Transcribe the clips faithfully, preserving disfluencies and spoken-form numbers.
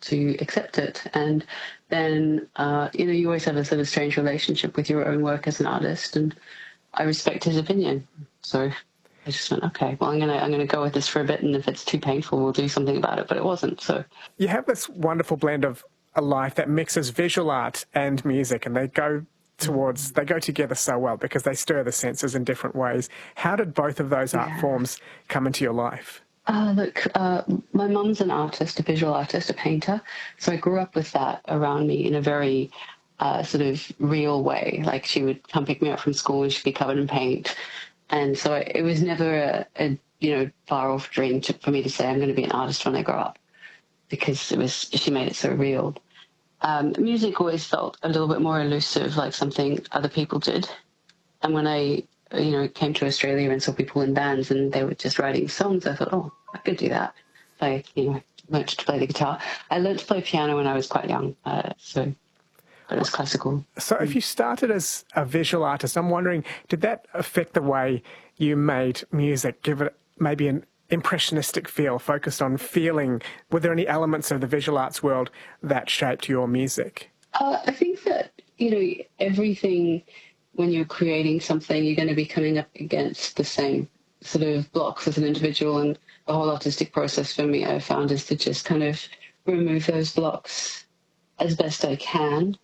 to accept it. And then, uh, you know, you always have a sort of strange relationship with your own work as an artist, and I respect his opinion. So I just went, okay, well, I'm gonna I'm gonna go with this for a bit, and if it's too painful, we'll do something about it. But it wasn't. So you have this wonderful blend of a life that mixes visual art and music, and they go towards they go together so well because they stir the senses in different ways. How did both of those art yeah. forms come into your life? Uh, look, uh, my mum's an artist, a visual artist, a painter. So I grew up with that around me in a very uh, sort of real way. Like, she would come pick me up from school and she'd be covered in paint. And so it was never a, a you know, far off dream to, for me to say I'm going to be an artist when I grow up, because it was, she made it so real. Um, music always felt a little bit more elusive, like something other people did. And when I you know, came to Australia and saw people in bands and they were just writing songs, I thought, oh, I could do that. So I, you know, learned to play the guitar. I learned to play piano when I was quite young, uh, so but it was classical. So if you started as a visual artist, I'm wondering, did that affect the way you made music, give it maybe an impressionistic feel, focused on feeling? Were there any elements of the visual arts world that shaped your music? Uh, I think that, you know, everything... when you're creating something, you're going to be coming up against the same sort of blocks as an individual. And the whole artistic process for me, I found, is to just kind of remove those blocks as best I can,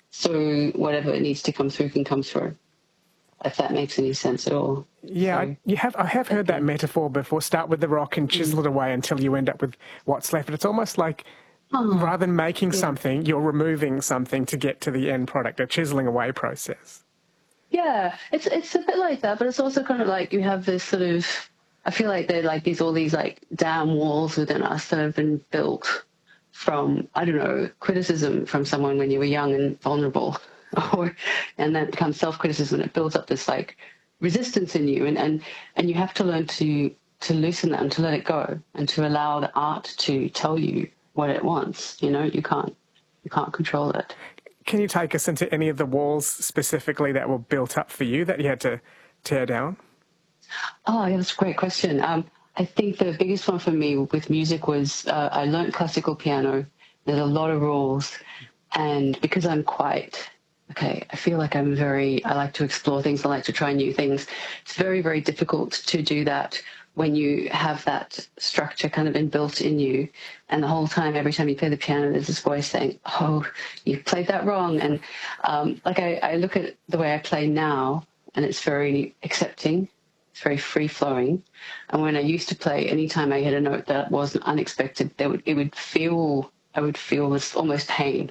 so whatever it needs to come through can come through, if that makes any sense at all. Yeah, so, I, you have, I have heard that metaphor before. Start with the rock and chisel it away until you end up with what's left. But it's almost like, oh, rather than making yeah. something, you're removing something to get to the end product, a chiseling away process. Yeah, it's it's a bit like that, but it's also kind of like you have this sort of, I feel like they're like these all these like damn walls within us that have been built from, I don't know, criticism from someone when you were young and vulnerable, or and then it becomes self-criticism, and it builds up this like resistance in you, and, and, and you have to learn to to loosen that and to let it go and to allow the art to tell you what it wants. You know, you can't you can't control it. Can you take us into any of the walls specifically that were built up for you that you had to tear down? Oh, yeah, that's a great question. Um, I think the biggest one for me with music was uh, I learned classical piano. There's a lot of rules. And because I'm quite, okay, I feel like I'm very, I like to explore things. I like to try new things. It's very, very difficult to do that when you have that structure kind of inbuilt in you, and the whole time, every time you play the piano, there's this voice saying, oh, you played that wrong. And um, like I, I look at the way I play now, and it's very accepting, it's very free-flowing. And when I used to play, anytime I hit a note that wasn't unexpected, there would, it would feel, I would feel this almost pain.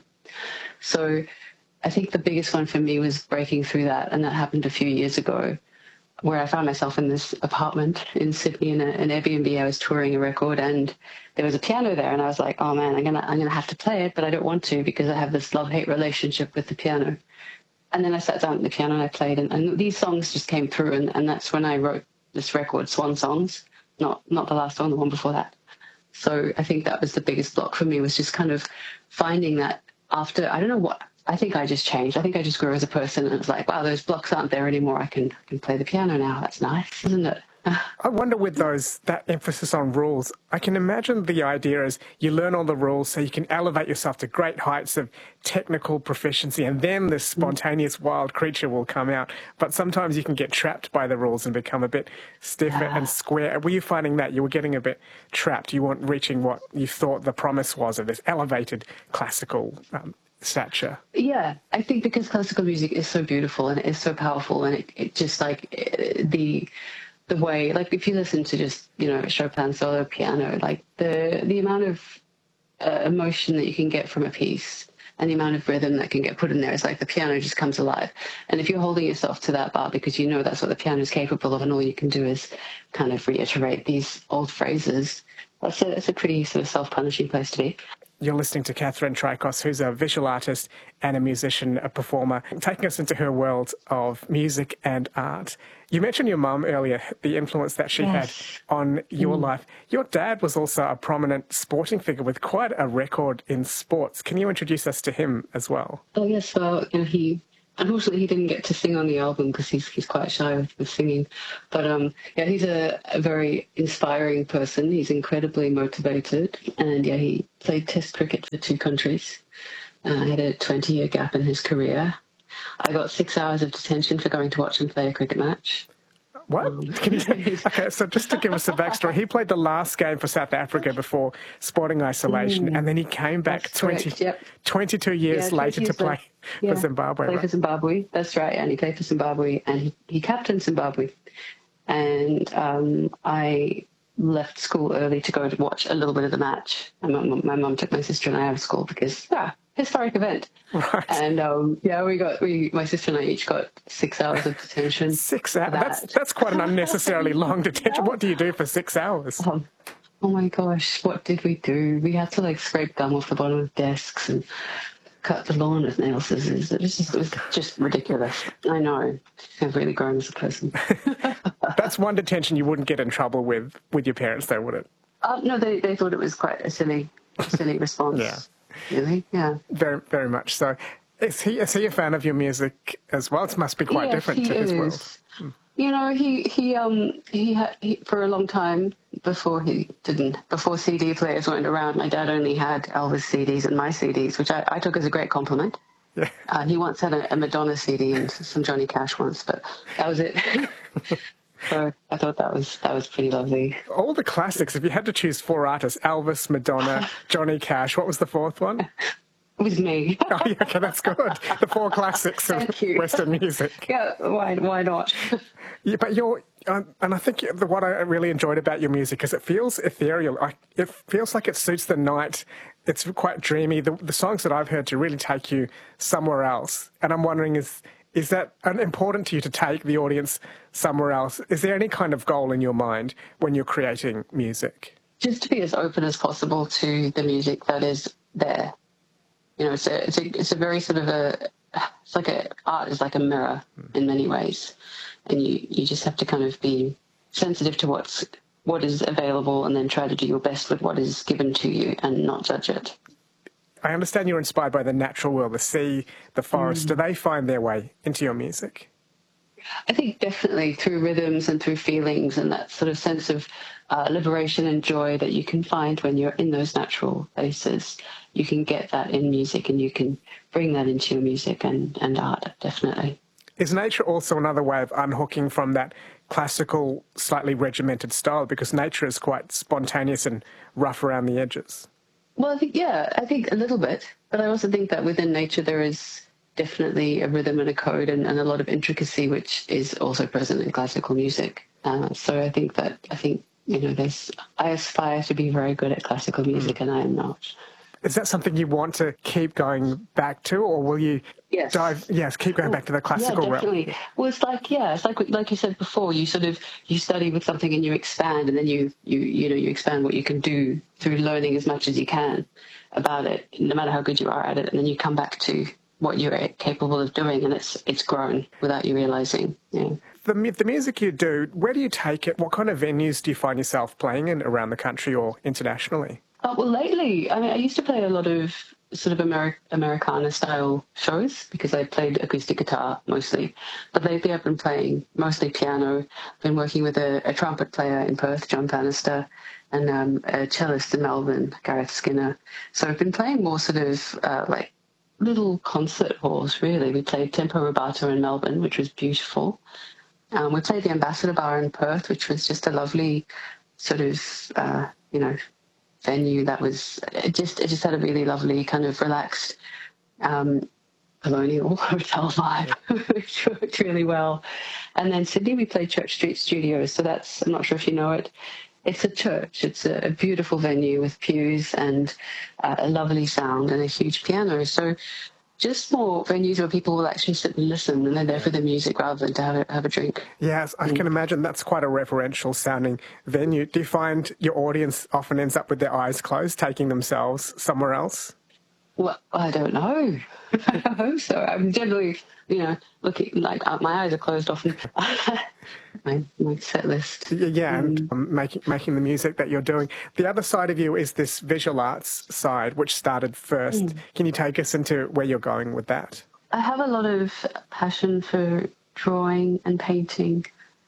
So I think the biggest one for me was breaking through that, and that happened a few years ago, where I found myself in this apartment in Sydney in a, an Airbnb. I was touring a record, and there was a piano there, and I was like, oh man, I'm gonna I'm gonna have to play it, but I don't want to because I have this love-hate relationship with the piano. And then I sat down at the piano and I played, and, and these songs just came through, and, and that's when I wrote this record, Swan Songs, not not the last one, the one before that. So I think that was the biggest block for me, was just kind of finding that after, I don't know what, I think I just changed. I think I just grew as a person, and it's like, wow, those blocks aren't there anymore. I can I can play the piano now. That's nice, isn't it? I wonder, with those, that emphasis on rules, I can imagine the idea is you learn all the rules so you can elevate yourself to great heights of technical proficiency, and then this spontaneous wild creature will come out. But sometimes you can get trapped by the rules and become a bit stiffer yeah. and square. Were you finding that you were getting a bit trapped? You weren't reaching what you thought the promise was of this elevated classical um, stature? Yeah, I think because classical music is so beautiful and it is so powerful, and it, it just like the the way, like if you listen to just, you know, Chopin solo piano, like the the amount of uh, emotion that you can get from a piece and the amount of rhythm that can get put in there is like the piano just comes alive. And if you're holding yourself to that bar because you know that's what the piano is capable of, and all you can do is kind of reiterate these old phrases, that's a, that's a pretty sort of self-punishing place to be. You're listening to Catherine Trikos, who's a visual artist and a musician, a performer, taking us into her world of music and art. You mentioned your mum earlier, the influence that she yes. had on your mm. life. Your dad was also a prominent sporting figure with quite a record in sports. Can you introduce us to him as well? Oh, yes. Well, you know, he unfortunately, he didn't get to sing on the album because he's he's quite shy with, with singing. But um, yeah, he's a, a very inspiring person. He's incredibly motivated, and yeah, he played Test cricket for two countries. Uh, had a twenty-year gap in his career. I got six hours of detention for going to watch him play a cricket match. What? Um, Can you, okay, so just to give us a backstory, he played the last game for South Africa before sporting isolation, mm, and then he came back twenty, yep. twenty-two years yeah, later to play later. yeah. for Zimbabwe. Played Right? for Zimbabwe, that's right, and he played for Zimbabwe, and he, he captained Zimbabwe. And um, I left school early to go to watch a little bit of the match. And my, my mum took my sister and I out of school because, yeah, historic event. Right. And um, yeah, we got we my sister and I each got six hours of detention. Six hours. That. That's that's quite an unnecessarily long detention. What do you do for six hours? Um, oh my gosh, what did we do? We had to like scrape gum off the bottom of desks and cut the lawn with nail scissors. It was just, it was just ridiculous. I know. I've really grown as a person. That's one detention you wouldn't get in trouble with with your parents, though, would it? Uh, no, they they thought it was quite a silly, silly response. Yeah. Really? Yeah. Very, very much so. Is he is he a fan of your music as well? It must be quite yes, different he to his is. world. Hmm. You know, he he um he had he, for a long time before he didn't before C D players weren't around. My dad only had Elvis C Ds and my C Ds, which I, I took as a great compliment. Yeah. Uh, he once had a, a Madonna C D and some Johnny Cash once, but that was it. So I thought that was that was pretty lovely. All the classics. If you had to choose four artists, Elvis, Madonna, Johnny Cash, what was the fourth one? It was me. Oh, yeah, okay, that's good. The four classics of Western music. Yeah, why why not? Yeah, but you're, uh, and I think the, what I really enjoyed about your music is it feels ethereal. I, it feels like it suits the night. It's quite dreamy. The, the songs that I've heard to really take you somewhere else. And I'm wondering, is is that important to you to take the audience somewhere else? Is there any kind of goal in your mind when you're creating music? Just to be as open as possible to the music that is there. You know, it's a, it's a, it's a very sort of a, it's like a, art is like a mirror in many ways. And you, you just have to kind of be sensitive to what's, what is available and then try to do your best with what is given to you and not judge it. I understand you're inspired by the natural world, the sea, the forest. Mm. Do they find their way into your music? I think definitely through rhythms and through feelings and that sort of sense of uh, liberation and joy that you can find when you're in those natural places. You can get that in music and you can bring that into your music and, and art, definitely. Is nature also another way of unhooking from that classical, slightly regimented style? Because nature is quite spontaneous and rough around the edges. Well, I think, yeah, I think a little bit. But I also think that within nature there is definitely a rhythm and a code and, and a lot of intricacy, which is also present in classical music. Uh, so I think that, I think, you know, there's, I aspire to be very good at classical music mm. and I am not. Is that something you want to keep going back to, or will you yes. dive, yes, keep going back to the classical yeah, definitely. realm? Well, it's like, yeah, it's like, like you said before, you sort of, you study with something and you expand and then you, you, you know, you expand what you can do through learning as much as you can about it, no matter how good you are at it. And then you come back to what you're capable of doing and it's, it's grown without you realizing. Yeah. The, the music you do, where do you take it? What kind of venues do you find yourself playing in around the country or internationally? Oh, well, lately, I mean, I used to play a lot of sort of Ameri- Americana-style shows because I played acoustic guitar mostly. But lately I've been playing mostly piano. I've been working with a, a trumpet player in Perth, John Bannister, and um, a cellist in Melbourne, Gareth Skinner. So I've been playing more sort of uh, like little concert halls, really. We played Tempo Rubato in Melbourne, which was beautiful. Um, we played the Ambassador Bar in Perth, which was just a lovely sort of, uh, you know, venue that was it just it just had a really lovely kind of relaxed um colonial hotel vibe, which worked really well. And then Sydney we played Church Street Studios, so that's, I'm not sure if you know it, it's a church, it's a, a beautiful venue with pews and uh, a lovely sound and a huge piano. So just more venues where people will actually sit and listen and they're there for the music rather than to have a, have a drink. Yes, I can imagine that's quite a reverential sounding venue. Do you find your audience often ends up with their eyes closed, taking themselves somewhere else? Well, I don't know. I hope so. I'm generally, you know, looking, like, my eyes are closed often. my, my set list. Yeah, and um, making, making the music that you're doing. The other side of you is this visual arts side, which started first. Mm. Can you take us into where you're going with that? I have a lot of passion for drawing and painting,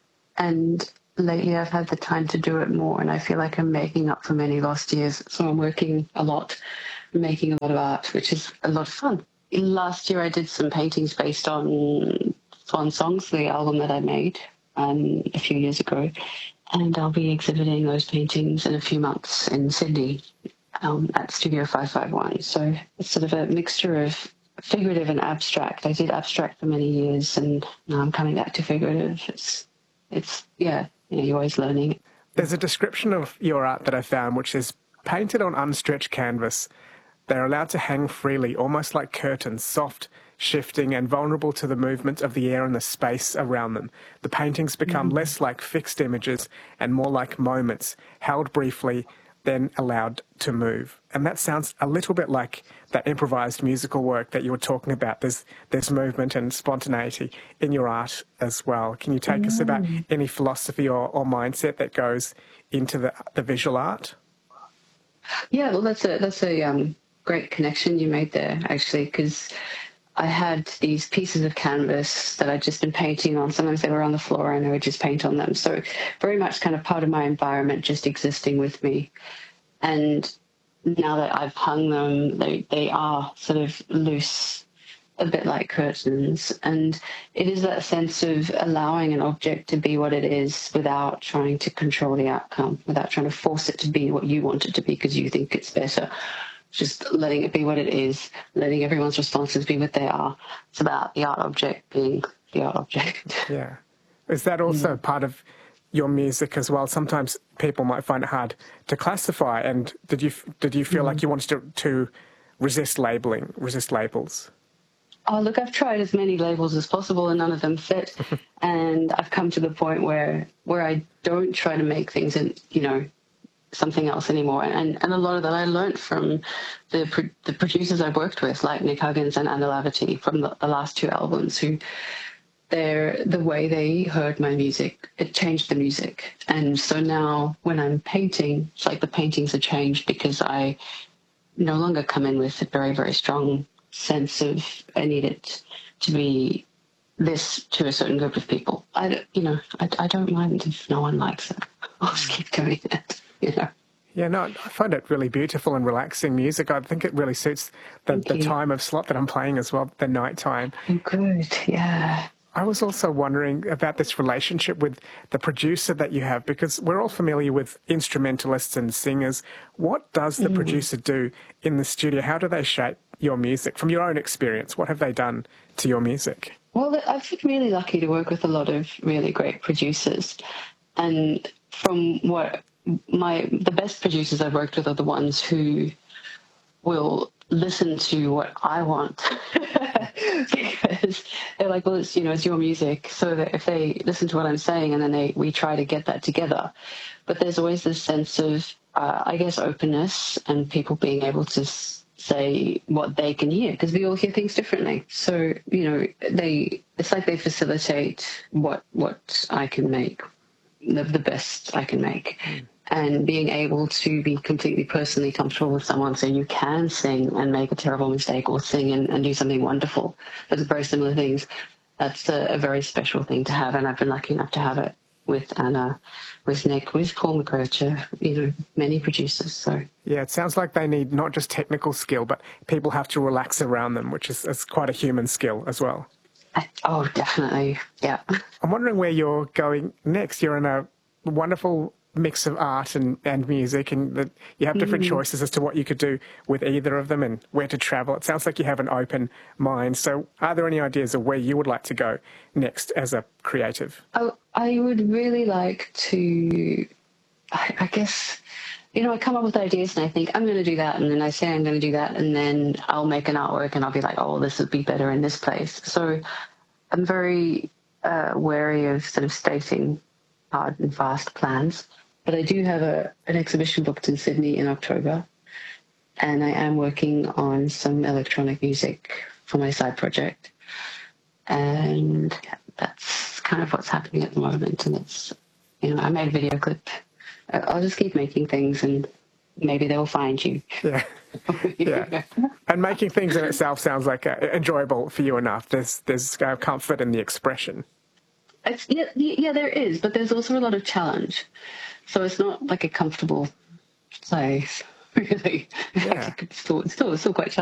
and lately I've had the time to do it more, and I feel like I'm making up for many lost years. So I'm working a lot, making a lot of art, which is a lot of fun. Last year I did some paintings based on Swan Songs, the album that I made um, a few years ago, and I'll be exhibiting those paintings in a few months in Sydney um, at Studio five five one. So it's sort of a mixture of figurative and abstract. I did abstract for many years, and now I'm coming back to figurative. It's, it's yeah, you know, you're always learning. There's a description of your art that I found, which is painted on unstretched canvas. They're allowed to hang freely, almost like curtains, soft, shifting, and vulnerable to the movement of the air and the space around them. The paintings become mm. less like fixed images and more like moments, held briefly, then allowed to move. And that sounds a little bit like that improvised musical work that you were talking about. There's there's movement and spontaneity in your art as well. Can you take mm. us about any philosophy or, or mindset that goes into the, the visual art? Yeah, well, that's a that's a um, great connection you made there, actually, because I had these pieces of canvas that I'd just been painting on. Sometimes they were on the floor and I would just paint on them. So very much kind of part of my environment just existing with me. And now that I've hung them, they, they are sort of loose, a bit like curtains. And it is that sense of allowing an object to be what it is without trying to control the outcome, without trying to force it to be what you want it to be because you think it's better. Just letting it be what it is, letting everyone's responses be what they are. It's about the art object being the art object. Yeah. Is that also mm. part of your music as well? Sometimes people might find it hard to classify. And did you did you feel mm. like you wanted to, to resist labeling, resist labels? Oh, look, I've tried as many labels as possible and none of them fit. And I've come to the point where where I don't try to make things, and you know, something else anymore. And and a lot of that I learned from the pro- the producers I've worked with, like Nick Huggins and Anna Laverty from the, the last two albums, who they're, the way they heard my music, it changed the music. And so now when I'm painting, it's like the paintings are changed because I no longer come in with a very, very strong sense of I need it to be this to a certain group of people. I, you know, I, I don't mind if no one likes it. I'll just keep doing it. You know. Yeah, no, I find it really beautiful and relaxing music. I think it really suits the, the time of slot that I'm playing as well, the night time. Oh, good, yeah. I was also wondering about this relationship with the producer that you have, because we're all familiar with instrumentalists and singers. What does the mm. producer do in the studio? How do they shape your music? From your own experience, what have they done to your music? Well, I've been really lucky to work with a lot of really great producers. And from what my the best producers I've worked with are the ones who will listen to what I want because they're like, well, it's, you know, it's your music. So that if they listen to what I'm saying and then they we try to get that together. But there's always this sense of, uh, I guess, openness and people being able to s- say what they can hear, because we all hear things differently. So, you know, they it's like they facilitate what what I can make, the, the best I can make. Mm. And being able to be completely personally comfortable with someone so you can sing and make a terrible mistake or sing and, and do something wonderful. Those are very similar things. That's a, a very special thing to have, and I've been lucky enough to have it with Anna, with Nick, with Paul McCrocher, you know, many producers. So yeah, it sounds like they need not just technical skill, but people have to relax around them, which is, is quite a human skill as well. I, oh, definitely, yeah. I'm wondering where you're going next. You're in a wonderful mix of art and, and music, and that you have different mm. choices as to what you could do with either of them and where to travel. It sounds like you have an open mind. So are there any ideas of where you would like to go next as a creative? Oh, I would really like to, I, I guess, you know, I come up with ideas and I think I'm going to do that, and then I say I'm going to do that, and then I'll make an artwork and I'll be like, oh, this would be better in this place. So I'm very uh, wary of sort of stating hard and fast plans. But I do have a, an exhibition booked in Sydney in October, and I am working on some electronic music for my side project. And that's kind of what's happening at the moment. And it's, you know, I made a video clip. I'll just keep making things and maybe they will find you. Yeah. Yeah. And making things in itself sounds like uh, enjoyable for you enough. There's there's uh, comfort in the expression. It's, yeah, yeah, there is, but there's also a lot of challenge. So it's not like a comfortable place. Really, Yeah. it's still, it's still, it's still quite challenging.